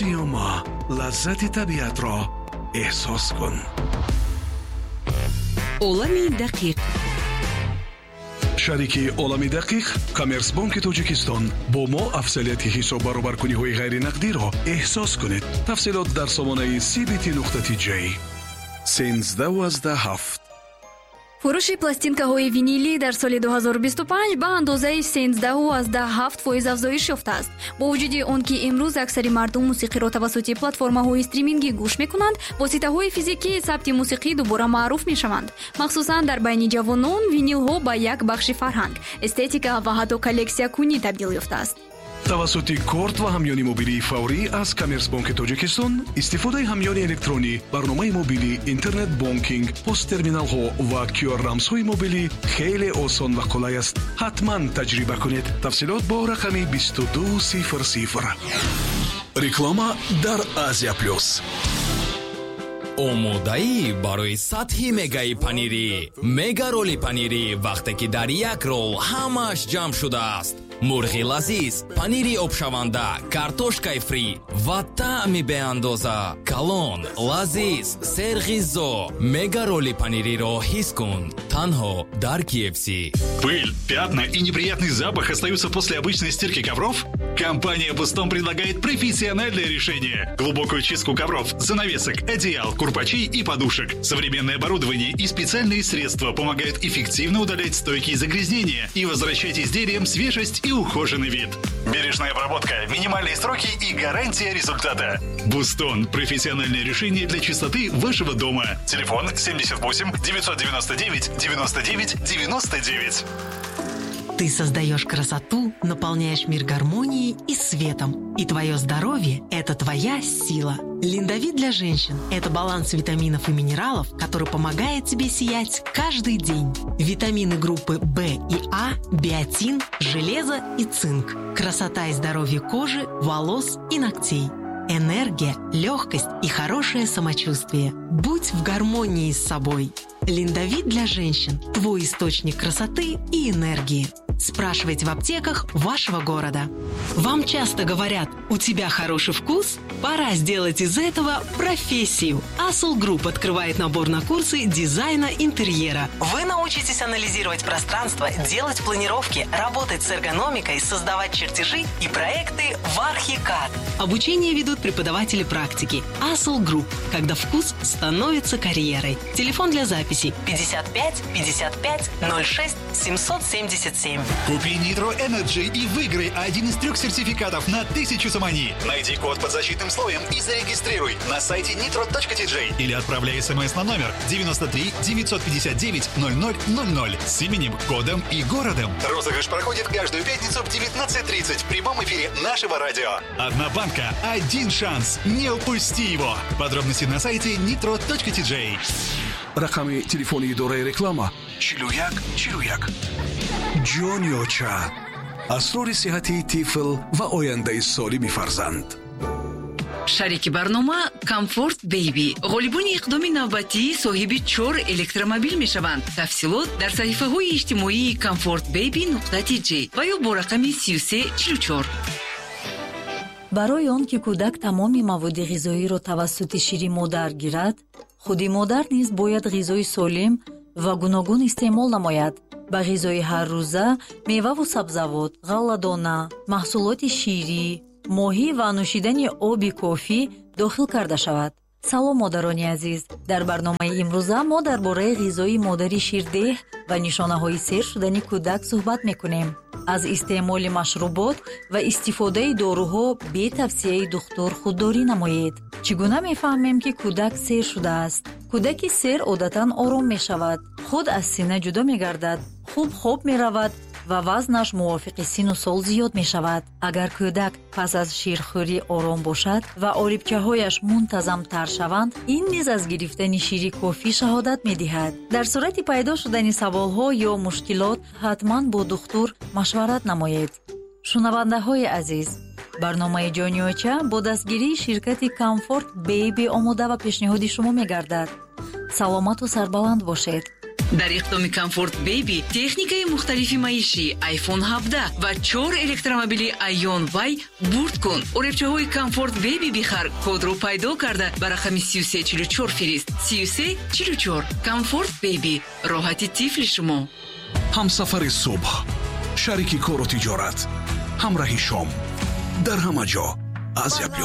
سیوما، لذت طبیعت را احساس کن. عالم دقیق. شریکی عالم دقیق کامرس بانک تاجیکستان با ما افضلیت حساب برابرکنی های غیر نقدی را احساس کنید. تفصیلات در سامانه cbt.j 1317. فروش پلاستینکاهای وینیلی در سال 2025 به اندازه 13.7% افزایش یافته است. با وجود آنکه امروز اکثر مردم موسیقی را توسط پلتفرم‌های استریمینگی گوش می‌کنند، واسطه‌های فیزیکی ثبت موسیقی دوباره معروف می‌شوند. مخصوصاً در بین جوانان وینیل‌ها به یک بخش فرهنگ، استتیکا و حتی کلکسیا کنی تبدیل یافته است. توسط کارت و همیانی موبیلی فوری از کامرس بانک تاجیکستان استفاده همیانی الکترونی، برنامه موبیلی، اینترنت بانکینگ، پست ترمینال ها و QR رمز های موبیلی خیلی آسان و قلای است. حتما تجربه کنید. تفصیلات با رقم 2200. реклама дар Азия Плюс. омодаӣ барои сатҳи мегаи панирӣ. мега роли панирӣ вақте ки дар як рол ҳамааш ҷамъ шудааст. мурғи лазиз, панири обшаванда, картошкаи фри ва таъми беандоза. калон, лазиз, серғиззо. мега роли панириро ҳис кун. танҳо дар KFC. Пыль, пятна и неприятный запах остаются после обычной стирки ковров? Компания Бустон предлагает профессиональное решение. Глубокую чистку ковров, занавесок, одеял, курпачей и подушек. Современное оборудование и специальные средства помогают эффективно удалять стойкие загрязнения и возвращать изделиям свежесть и ухоженный вид. Бережная обработка, минимальные сроки и гарантия результата. Бустон – профессиональное решение для чистоты вашего дома. Телефон 78 999 99 99. Ты создаешь красоту, наполняешь мир гармонией и светом. И твое здоровье – это твоя сила. Линдовит для женщин – это баланс витаминов и минералов, который помогает тебе сиять каждый день. Витамины группы В и А, биотин, железо и цинк. Красота и здоровье кожи, волос и ногтей. Энергия, легкость и хорошее самочувствие. Будь в гармонии с собой. Линдовит для женщин – твой источник красоты и энергии. Спрашивайте в аптеках вашего города. Вам часто говорят: у тебя хороший вкус? Пора сделать из этого профессию. Asl Group открывает набор на курсы дизайна интерьера. Вы научитесь анализировать пространство, делать планировки, работать с эргономикой, создавать чертежи и проекты в Archicad. Обучение ведут преподаватели практики. Asl Group. Когда вкус становится карьерой. Телефон для записи 55 55 06 777. Купи Nitro Energy и выиграй один из 3 сертификатов на 1000 самани. Найди код под защитным слоем и зарегистрируй на сайте nitro.tj или отправляй смс на номер 93 959 0000 с именем, кодом и городом. Розыгрыш проходит каждую пятницу в 19:30 в прямом эфире нашего радио. Одна банка, один шанс. Не упусти его. Подробности на сайте nitro.tj. рақами телефони идораи реклама 4141. ҷонёча, асрори сиҳати тифл ва ояндаи солими фарзанд. шарики барнома Comfort Baby ғолибони иқдоми навбатӣ соҳиби 4 электромобил мешаванд. тафсилот дар саҳифаҳои иҷтимоии comfortbaby.tj ва ё бо рақами 3344. барои он ки кӯдак тамоми маводи ғизоиро тавассути шири модар гирад, худи модар низ бояд ғизои солим ва гуногун истеъмол намояд. ба ғизои ҳаррӯза меваву сабзавот, ғалладона, маҳсулоти ширӣ, моҳӣ ва нӯшидани оби кофӣ дохил карда шавад. салом модарони азиз, дар барномаи имрӯза мо дар бораи ғизои модари ширдеҳ ва нишонаҳои сер шудани кӯдак суҳбат мекунем. аз истеъмоли машрубот ва истифодаи доруҳо бе тавсияи духтур худдорӣ намоед. чӣ гуна мефаҳмем ки кӯдак сер шудааст? кӯдаки сер одатан ором мешавад, худ аз сина ҷудо мегардад, хуб хоб меравад ва вазнаш мувофиқи сину сол зиёд мешавад. агар кӯдак пас аз ширхӯрӣ ором бошад ва орибчаҳояш мунтазамтар шаванд, ин низ аз гирифтани шири кофӣ шаҳодат медиҳад. дар сурати пайдо шудани саволҳо ё мушкилот ҳатман бо духтур машварат намоед. шунавандаҳои азиз, барномаи ҷонёча бо дастгирии ширкати Comfort Baby омода ва пешниҳоди шумо мегардад. саломату сарбаланд бошед. дар иқдоми Comfort Baby техникаи мухталифи маишӣ, iPhone 17 ва 4 электромобили Ion Y бурд кун. оребчаҳои Comfort Baby бихар, кодро пайдо карда ба рақами 3344 фирист. 3344 Comfort Baby, роҳати тифли шумо. ҳамсафари субҳ, шарики кору тиҷорат, ҳамраҳи шом, дар ҳама ҷо аз як